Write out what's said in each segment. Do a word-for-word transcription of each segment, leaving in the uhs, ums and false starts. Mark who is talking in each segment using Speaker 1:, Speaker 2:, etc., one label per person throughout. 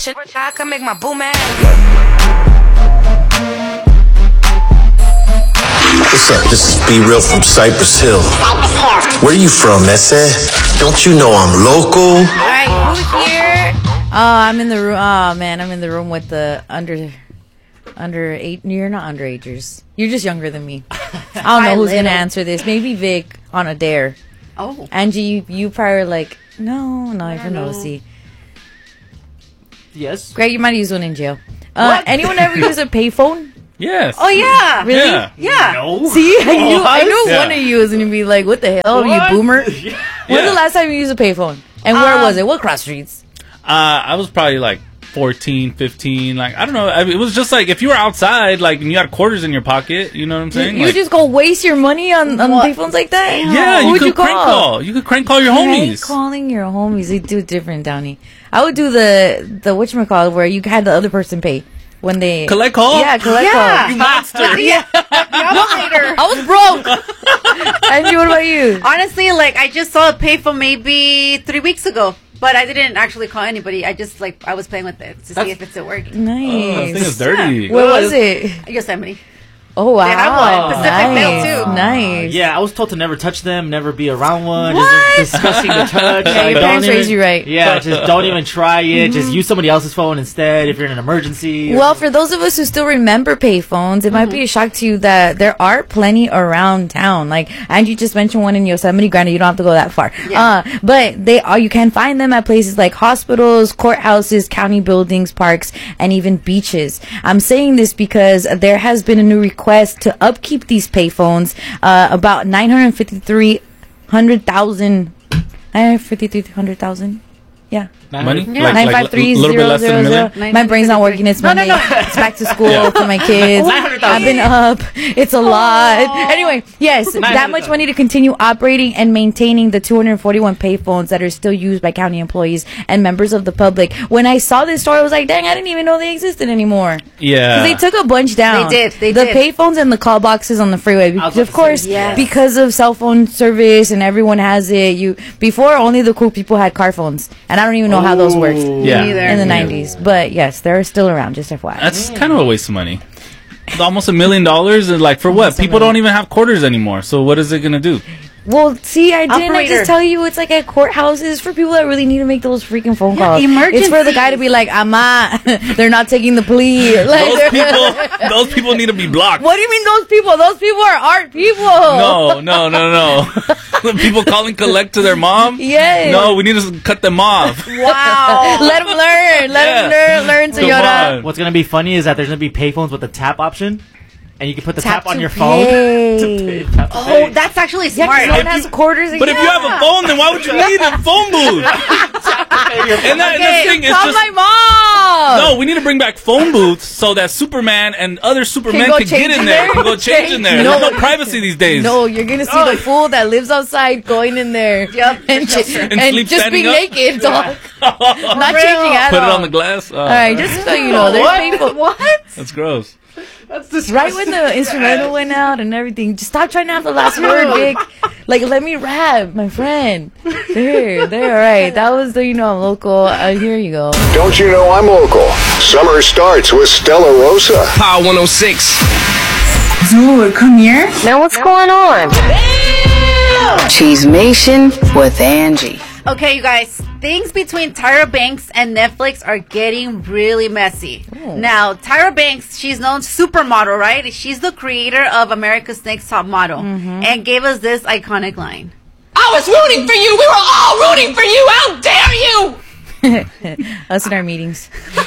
Speaker 1: pushing, I can make my boo mad.
Speaker 2: What's up? This is B Real from Cypress Hill. Where you from, Ese? Don't you know I'm local?
Speaker 3: All right, who's here? Oh, I'm in the room. Oh man, I'm in the room with the under, under eight. You're not underagers. You're just younger than me. I don't know who's gonna answer this. Maybe Vic on a dare.
Speaker 4: Oh,
Speaker 3: Angie, you, you probably like no, no, you're nosy.
Speaker 5: Yes.
Speaker 3: Greg, you might use one in jail. Uh, anyone ever use a payphone?
Speaker 6: Yes.
Speaker 4: Oh yeah.
Speaker 3: Really?
Speaker 6: Yeah.
Speaker 4: Yeah.
Speaker 5: No.
Speaker 3: See, I knew, I knew
Speaker 6: Yeah.
Speaker 3: one of you was gonna be like, "What the hell,
Speaker 5: What?
Speaker 3: you boomer?"
Speaker 5: Yeah.
Speaker 3: When's the last time you used a payphone? And where
Speaker 4: Um,
Speaker 3: was it? What cross streets?
Speaker 6: Uh, I was probably like fourteen, fifteen. Like, I don't know. I mean, it was just like if you were outside, like, and you had quarters in your pocket, you know what I'm saying?
Speaker 3: You
Speaker 6: Like,
Speaker 3: just go waste your money on, on
Speaker 4: What?
Speaker 3: payphones like that?
Speaker 6: yeah,
Speaker 3: Who
Speaker 6: you
Speaker 3: would
Speaker 6: could
Speaker 3: you call?
Speaker 6: crank call. You could crank call your
Speaker 3: Crank
Speaker 6: homies.
Speaker 3: calling your homies. They do it different, Downey. I would do the the whatchamacallit where you had the other person pay when they
Speaker 6: Collect call?
Speaker 3: Yeah, collect
Speaker 4: Yeah.
Speaker 3: call.
Speaker 6: You monster.
Speaker 4: Yeah. Operator.
Speaker 3: I was broke. Angie, what about you?
Speaker 4: Honestly, like I just saw a payphone maybe three weeks ago, but I didn't actually call anybody. I just like I was playing with it to see
Speaker 5: That's-
Speaker 4: if it's still working.
Speaker 6: Oh, this thing is
Speaker 3: Nice.
Speaker 6: dirty.
Speaker 3: Where was it?
Speaker 4: Yosemite.
Speaker 3: Oh wow!
Speaker 4: They have one. Pacific Mail,
Speaker 3: nice.
Speaker 4: too.
Speaker 3: Nice.
Speaker 5: Yeah, I was told to never touch them, never be around one.
Speaker 3: What?
Speaker 5: Just disgusting to touch.
Speaker 3: Yeah,
Speaker 5: Like,
Speaker 3: your
Speaker 5: don't
Speaker 3: parents
Speaker 5: even-
Speaker 3: raised you right.
Speaker 5: Yeah, just don't even try it. Just use somebody else's phone instead if you're in an emergency.
Speaker 3: Well, for those of us who still remember payphones, it might be a shock to you that there are plenty around town. Like Angie just mentioned one in Yosemite. Granted, you don't have to go that far. Uh, but they are. You can find them at places like hospitals, courthouses, county buildings, parks, and even beaches. I'm saying this because there has been a new request to upkeep these payphones. Uh, about nine hundred fifty-three hundred thousand. nine hundred fifty-three hundred thousand. Yeah.
Speaker 6: Money?
Speaker 4: Yeah.
Speaker 6: Like,
Speaker 3: Nine
Speaker 6: like
Speaker 3: five three
Speaker 6: a little bit
Speaker 3: zero
Speaker 6: less than a
Speaker 3: zero
Speaker 6: million?
Speaker 3: zero. My brain's not working. It's
Speaker 4: No, no,
Speaker 3: Monday.
Speaker 4: no.
Speaker 3: It's back to school
Speaker 6: Yeah.
Speaker 3: for my kids.
Speaker 5: nine hundred
Speaker 3: I've
Speaker 5: thousand.
Speaker 3: been up. It's a lot. Anyway, yes, that much money to continue operating and maintaining the two hundred forty-one payphones that are still used by county employees and members of the public. When I saw this story, I was like, dang, I didn't even know they existed anymore.
Speaker 6: Yeah.
Speaker 3: They took a bunch down.
Speaker 4: They did, they
Speaker 3: the
Speaker 4: did.
Speaker 3: payphones and the call boxes on the freeway.
Speaker 5: was
Speaker 3: Because
Speaker 5: about
Speaker 3: of
Speaker 5: to
Speaker 3: course,
Speaker 5: say,
Speaker 4: yes.
Speaker 3: because of cell phone service and everyone has it. You before only the cool people had car phones, and I don't even know how those worked
Speaker 6: Yeah.
Speaker 4: Neither.
Speaker 3: in the nineties. But yes, they're still around. Just F Y I.
Speaker 6: That's kind of a waste of money. Almost a million dollars, and like for what?
Speaker 3: Almost a
Speaker 6: People
Speaker 3: million.
Speaker 6: don't even have quarters anymore. So what is it gonna do?
Speaker 3: Well, see, I didn't I
Speaker 4: Operator.
Speaker 3: just tell you it's like at courthouses for people that really need to make those freaking phone
Speaker 4: Yeah,
Speaker 3: calls. It's for the guy to
Speaker 4: emergencies.
Speaker 3: be like, "Ama, they're not taking the plea." Like,
Speaker 6: Those
Speaker 3: they're-
Speaker 6: people, those people need to be blocked.
Speaker 3: What do you mean those people? Those people are art people.
Speaker 6: No, no, no, no. The people calling collect to their mom.
Speaker 3: Yes.
Speaker 6: No, we need to cut them off.
Speaker 4: Wow.
Speaker 3: Let them learn. Let
Speaker 6: Yeah.
Speaker 3: them learn. Learn,
Speaker 6: Come
Speaker 3: Toyota.
Speaker 6: on.
Speaker 5: What's gonna be funny is that there's gonna be payphones with a tap option, and you can put the tap,
Speaker 3: Tap
Speaker 5: on
Speaker 3: to
Speaker 5: your phone
Speaker 3: pay.
Speaker 5: to pay. Tap to
Speaker 4: Oh,
Speaker 5: pay.
Speaker 4: that's actually
Speaker 3: Yeah, 'cause
Speaker 4: smart.
Speaker 3: no one has quarters.
Speaker 6: But if you have a phone, then why would you need a phone booth? And that, and the thing is
Speaker 3: call
Speaker 6: just
Speaker 3: my mom.
Speaker 6: no. We need to bring back phone booths so that Superman and other Supermen
Speaker 3: go
Speaker 6: can get
Speaker 3: change
Speaker 6: in
Speaker 3: in
Speaker 6: there.
Speaker 3: there?
Speaker 6: Can go change in there.
Speaker 3: No.
Speaker 6: There's no privacy these days.
Speaker 3: No, you're gonna see the fool that lives outside going in there.
Speaker 4: Yep.
Speaker 3: and, j-
Speaker 6: And
Speaker 3: and
Speaker 6: sleep
Speaker 3: just
Speaker 6: standing
Speaker 3: being
Speaker 6: up?
Speaker 3: naked, dog. Not
Speaker 4: Real.
Speaker 3: changing at
Speaker 6: Put it
Speaker 3: all.
Speaker 6: on the glass. Oh,
Speaker 3: All right, just so you know, there's
Speaker 4: What?
Speaker 3: people.
Speaker 4: What?
Speaker 6: that's gross.
Speaker 3: Right when the instrumental went out and everything, just stop trying to have the last word, Vic. Like, let me rap, my friend. There, there, all right. That was the, you know, I'm local. Uh, here you go.
Speaker 2: Don't you know I'm local? Summer starts with Stella Rosa.
Speaker 1: Power one oh six.
Speaker 7: Dude, come here.
Speaker 8: Now what's going on? Cheesemation with Angie.
Speaker 4: Okay, you guys. Things between Tyra Banks and Netflix are getting really messy. Now, Tyra Banks, she's known supermodel, right? She's the creator of America's Next Top Model, and gave us this iconic line.
Speaker 1: I was rooting for you. We were all rooting for you. How dare you?
Speaker 3: Us in our meetings.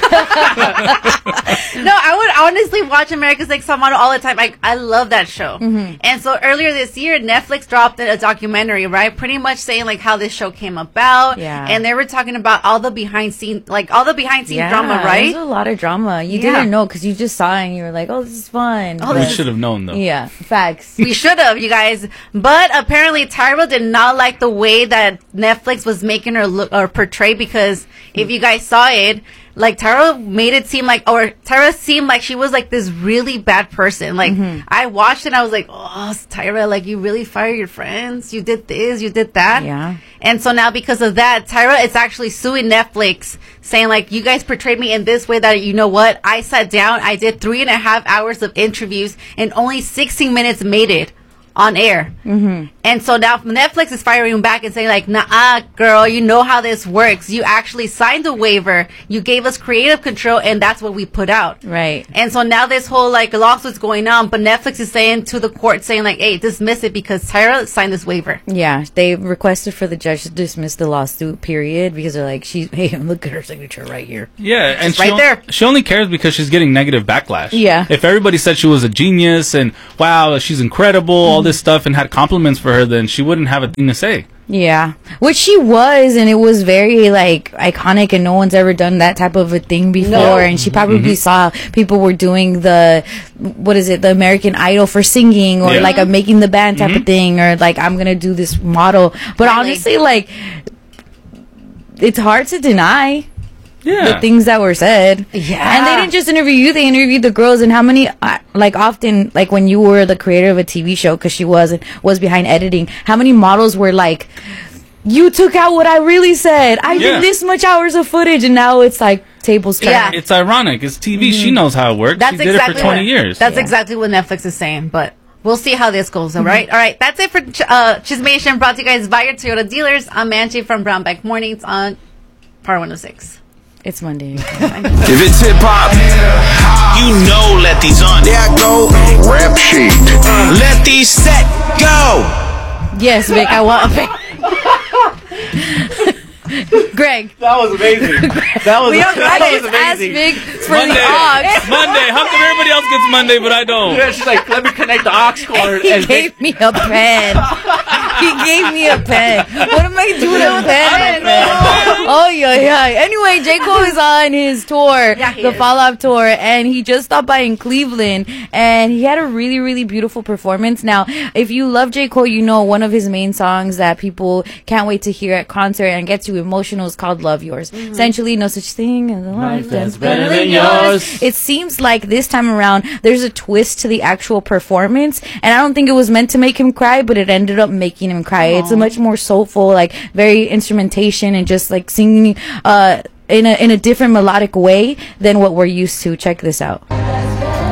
Speaker 4: No, I would honestly watch America's Next Top Model all the time. I, I love that show. And so earlier this year, Netflix dropped a documentary, right? Pretty much saying like how this show came about.
Speaker 3: Yeah.
Speaker 4: And they were talking about all the behind scene, like all the behind scene drama, right?
Speaker 3: There's a lot of drama. You
Speaker 4: Yeah.
Speaker 3: didn't know because you just saw it and you were like, oh, this is fun.
Speaker 4: Oh,
Speaker 6: We
Speaker 4: this
Speaker 6: should have known though.
Speaker 3: Yeah, facts.
Speaker 4: We should have, you guys. But apparently, Tyra did not like the way that Netflix was making her look or portray because if you guys saw it, like Tyra made it seem like, or Tyra seemed like she was like this really bad person. Like
Speaker 3: Mm-hmm.
Speaker 4: I watched it, and I was like, oh, Tyra, like you really fired your friends. You did this, you did that.
Speaker 3: Yeah.
Speaker 4: And so now because of that, Tyra is actually suing Netflix, saying like, you guys portrayed me in this way that, you know what? I sat down, I did three and a half hours of interviews, and only sixteen minutes made it on air. Mm-hmm. And so now Netflix is firing back and saying like, nah, girl, you know how this works. You actually signed a waiver. You gave us creative control, and that's what we put out.
Speaker 3: Right.
Speaker 4: And so now this whole like lawsuit's going on, but Netflix is saying to the court, saying like, hey, dismiss it because Tyra signed this waiver.
Speaker 3: Yeah, they requested for the judge to dismiss the lawsuit, period, because they're like, she's, hey, look at her signature right here.
Speaker 6: Yeah, and
Speaker 4: It's
Speaker 6: she
Speaker 4: right
Speaker 6: on-
Speaker 4: there.
Speaker 6: she only cares because she's getting negative backlash.
Speaker 3: Yeah.
Speaker 6: If everybody said she was a genius and wow, she's incredible, all this stuff, and had compliments for her, then she wouldn't have a thing to say.
Speaker 3: Yeah, which she was, and it was very like iconic, and no one's ever done that type of a thing before.
Speaker 4: No.
Speaker 3: And she probably saw people were doing the, what is it, the American Idol for singing, or
Speaker 6: Yeah.
Speaker 3: like a making the band type of thing, or like I'm gonna do this model. But
Speaker 4: Really?
Speaker 3: honestly, like it's hard to deny
Speaker 6: Yeah.
Speaker 3: the things that were said.
Speaker 4: Yeah.
Speaker 3: And they didn't just interview you, they interviewed the girls. And how many, uh, like often, like when you were the creator of a T V show, because she was and was behind editing, how many models were like, you took out what I really said. I
Speaker 6: Yeah.
Speaker 3: did this much hours of footage, and now it's like tables turned.
Speaker 4: Yeah.
Speaker 6: It's ironic. It's T V. She knows how it works.
Speaker 4: That's
Speaker 6: she did
Speaker 4: exactly
Speaker 6: it for twenty
Speaker 4: what,
Speaker 6: years.
Speaker 4: That's
Speaker 3: Yeah.
Speaker 4: exactly what Netflix is saying, but we'll see how this goes, all right? All right, that's it for uh, Chismation, brought to you guys by your Toyota dealers. I'm Angie from Brownback Mornings on Power one oh six.
Speaker 3: It's Monday.
Speaker 2: If it's hip hop, you know let these on. There I go. Rap sheet. Let these set go.
Speaker 3: Yes, Vic, I want Greg.
Speaker 5: That was amazing. That was,
Speaker 3: We don't,
Speaker 5: that
Speaker 3: I
Speaker 5: was
Speaker 3: just asked
Speaker 5: amazing.
Speaker 3: Vic for
Speaker 6: Monday.
Speaker 3: the aux.
Speaker 6: Monday. How come everybody else gets Monday but I don't?
Speaker 5: Yeah, she's like, let me connect the aux cord.
Speaker 3: He
Speaker 5: and
Speaker 3: gave me a pen. He gave me a pen. What am I doing with a pen? Oh yeah, yeah. Anyway, J. Cole is on his tour,
Speaker 4: Yeah, he
Speaker 3: the
Speaker 4: is.
Speaker 3: Fall Out tour, and he just stopped by in Cleveland, and he had a really, really beautiful performance. Now, if you love J. Cole, you know one of his main songs that people can't wait to hear at concert and gets you emotional is called "Love Yours." Essentially, no such thing as a life that's better than yours. It seems like this time around there's a twist to the actual performance, and I don't think it was meant to make him cry, but it ended up making him cry. It's a much more soulful, like very instrumentation and just like singing uh in a in a different melodic way than what we're used to. Check this out.